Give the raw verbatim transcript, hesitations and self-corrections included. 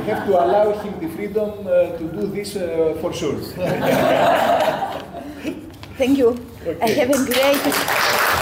have to allow him the freedom uh, to do this uh, for sure. Thank you. Okay. I have a great...